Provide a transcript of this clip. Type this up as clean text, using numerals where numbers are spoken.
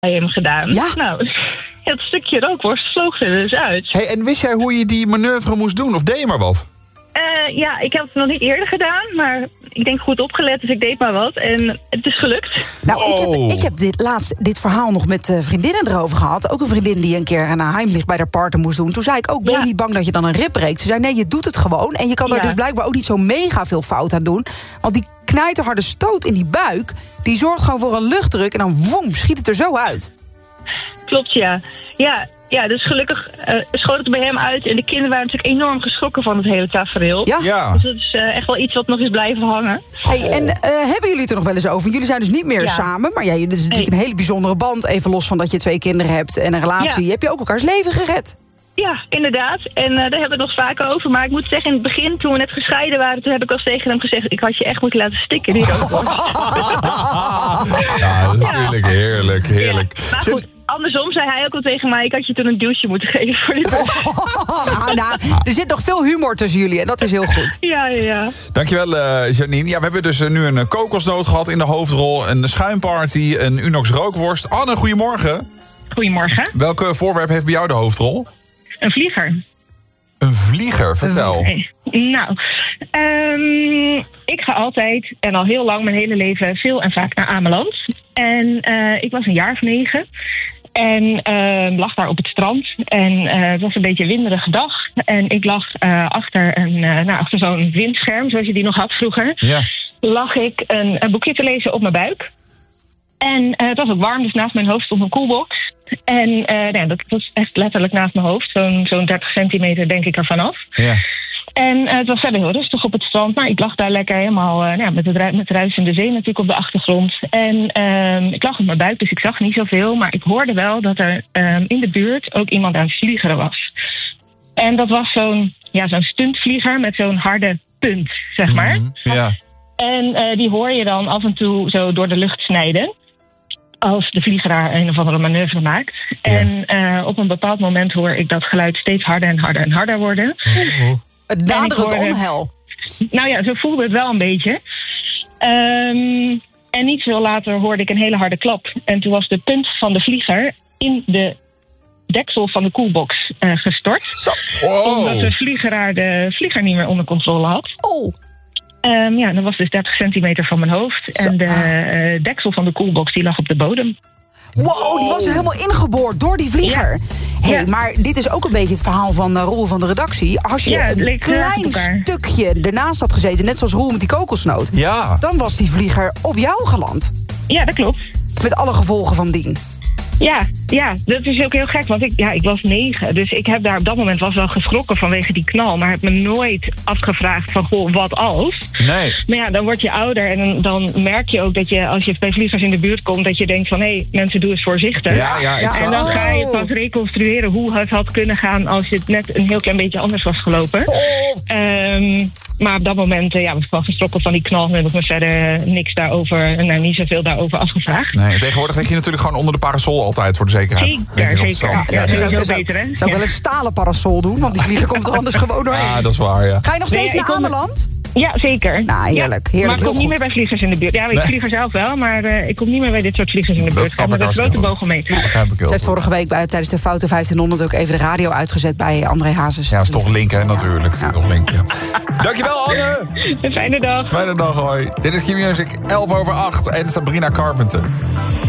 bij hem gedaan. Ja? Nou, het stukje rookworst vloog er dus uit. Hey, en wist jij hoe je die manoeuvre moest doen? Of deed je maar wat? Ja, ik heb het nog niet eerder gedaan, maar ik denk goed opgelet, dus ik deed maar wat. En het is gelukt. Nou, ik heb dit verhaal nog met vriendinnen erover gehad. Ook een vriendin die een keer een heimlich bij haar partner moest doen. Toen zei ik ook, ben je niet bang dat je dan een rib breekt? Ze zei, nee, je doet het gewoon. En je kan daar dus blijkbaar ook niet zo mega veel fout aan doen. Want die knijterharde stoot in die buik, die zorgt gewoon voor een luchtdruk. En dan woem, schiet het er zo uit. Klopt, ja. Ja, dus gelukkig schoot het bij hem uit. En de kinderen waren natuurlijk enorm geschrokken van het hele tafereel. Ja. Dus dat is echt wel iets wat nog is blijven hangen. Hey, en hebben jullie het er nog wel eens over? Jullie zijn dus niet meer samen. Maar dit is natuurlijk een hele bijzondere band. Even los van dat je 2 kinderen hebt en een relatie. Heb je ook elkaars leven gered? Ja, inderdaad. En daar hebben we het nog vaak over. Maar ik moet zeggen, in het begin, toen we net gescheiden waren, toen heb ik wel tegen hem gezegd, ik had je echt moeten laten stikken, die rookworst. Ja, dat is natuurlijk heerlijk. Ja, maar goed, andersom zei hij ook wel tegen mij, ik had je toen een duwtje moeten geven voor die worst. Er zit nog veel humor tussen jullie en dat is heel goed. Ja. Dankjewel, Janine. Ja, we hebben dus nu een kokosnoot gehad in de hoofdrol, een schuimparty, een Unox rookworst. Anne, goedemorgen. Goedemorgen. Welke voorwerp heeft bij jou de hoofdrol? Een vlieger. Een vlieger, vertel. Nou, ik ga altijd en al heel lang mijn hele leven veel en vaak naar Ameland. En ik was een jaar of 9 en lag daar op het strand. En het was een beetje een winderige dag. En ik lag achter zo'n windscherm, zoals je die nog had vroeger. Ja. Lag ik een boekje te lezen op mijn buik. En het was ook warm, dus naast mijn hoofd stond een koelbox. En dat was echt letterlijk naast mijn hoofd. Zo'n 30 centimeter denk ik ervan af. Ja. En het was verder heel rustig op het strand. Maar ik lag daar lekker helemaal met de ruisende zee natuurlijk op de achtergrond. En ik lag op mijn buik, dus ik zag niet zoveel. Maar ik hoorde wel dat er in de buurt ook iemand aan het vliegeren was. En dat was zo'n stuntvlieger met zo'n harde punt, zeg maar. Ja. En die hoor je dan af en toe zo door de lucht snijden. Als de vliegeraar een of andere manoeuvre maakt. Ja. En op een bepaald moment hoor ik dat geluid steeds harder en harder en harder worden. Het naderend onheil. Nou ja, zo voelde het wel een beetje. En niet veel later hoorde ik een hele harde klap. En toen was de punt van de vlieger in de deksel van de koelbox gestort. Omdat de vliegeraar de vlieger niet meer onder controle had. Dat was dus 30 centimeter van mijn hoofd. En de deksel van de koelbox die lag op de bodem. Wow, die was er helemaal ingeboord door die vlieger. Maar dit is ook een beetje het verhaal van Roel van de redactie. Als je een klein stukje ernaast had gezeten, net zoals Roel met die kokosnoot, dan was die vlieger op jou geland. Ja, dat klopt. Met alle gevolgen van dien. Ja, dat is ook heel gek, want ik was 9. Dus ik heb daar op dat moment wel geschrokken vanwege die knal. Maar heb me nooit afgevraagd van, goh, wat als? Nee. Maar dan word je ouder en dan merk je ook dat je, als je bij vliegers in de buurt komt, dat je denkt van, hé, mensen, doe eens voorzichtig. Ja, en dan ga je pas reconstrueren hoe het had kunnen gaan als het net een heel klein beetje anders was gelopen. Maar op dat moment was ik wel geschrokken van die knal. En heb ik me verder niet zoveel daarover afgevraagd. Nee, tegenwoordig leg je natuurlijk gewoon onder de parasol altijd voor de zekerheid. Zeker. Ja, dat is veel beter, hè? Zou ik wel een stalen parasol doen, want die vlieger komt er anders gewoon doorheen. Ja, dat is waar, ja. Ga je nog steeds naar Ameland? Ja, zeker. Nou, heerlijk. Maar ik kom niet meer bij vliegers in de buurt. Ja, ik vlieg er zelf wel, maar ik kom niet meer bij dit soort vliegers in de buurt. Ik ga met een grote bogometer. Ze heeft vorige week tijdens de Foto 1500 ook even de radio uitgezet bij André Hazes. Ja, dat is toch link, hè, natuurlijk. Ja. Toch link, ja. Dankjewel, Anne. Een fijne dag. Fijne dag, hoi. Dit is Q-Music, 7:11 en Sabrina Carpenter.